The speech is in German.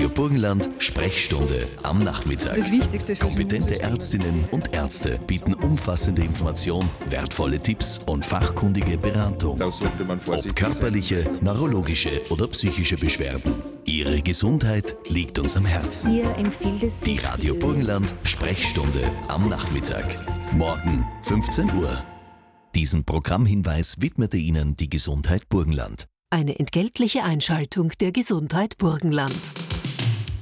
Radio Burgenland Sprechstunde am Nachmittag. Das Wichtigste für Kompetente Ärztinnen und Ärzte bieten umfassende Information, wertvolle Tipps und fachkundige Beratung. Da sollte man Ob vorsichtig körperliche, neurologische oder psychische Beschwerden. Ihre Gesundheit liegt uns am Herzen. Hier empfiehlt es Die sich Radio Burgenland Sprechstunde am Nachmittag. Morgen 15 Uhr. Diesen Programmhinweis widmete Ihnen die Gesundheit Burgenland. Eine entgeltliche Einschaltung der Gesundheit Burgenland.